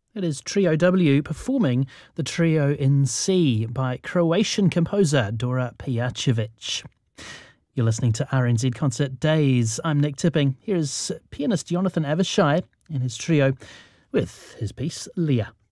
It is Trio W performing the Trio in C by Croatian composer Dora Pejacevic. You're listening to RNZ Concert Days. I'm Nick Tipping. Here is pianist Jonathan Avishai and his trio with his piece Leah.